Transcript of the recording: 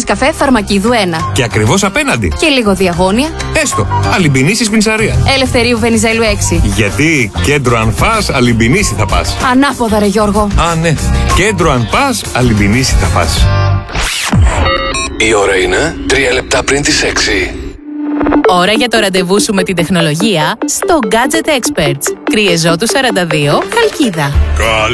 καφέ Φαρμακίδου 1. Και ακριβώς απέναντι. Και λίγο διαγώνια. Έστω. Αλυμπινίσεις Πινσαρία. Ελευθερίου Βενιζέλου 6. Γιατί κέντρο αν φας, Αλυμπινίση θα πας. Ανάποδα ρε Γιώργο. Α, ναι. Κέντρο αν πας, Αλυμπινίση θα πας. Η ώρα είναι 3 λεπτά πριν τις 6. Ώρα για το ραντεβού σου με την τεχνολογία στο Gadget Experts. Κριεζότου 42, Χαλκίδα.